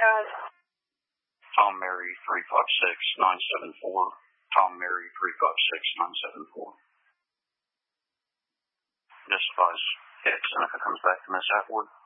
Tom Mary 356974. Tom Mary 356974. Just advise Hicks, and if it comes back to Miss Atwood,